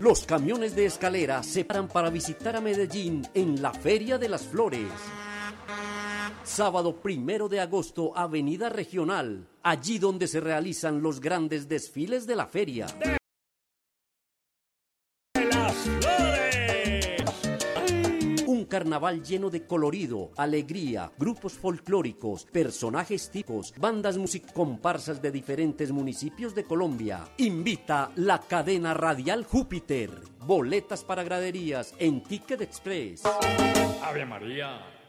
Los camiones de Escalera se paran para visitar a Medellín en la Feria de las Flores. Sábado 1 de agosto, Avenida Regional, allí donde se realizan los grandes desfiles de la feria. Un carnaval lleno de colorido, alegría, grupos folclóricos, personajes típicos, bandas comparsas de diferentes municipios de Colombia. Invita la cadena radial Júpiter. Boletas para graderías en Ticket Express. Ave María.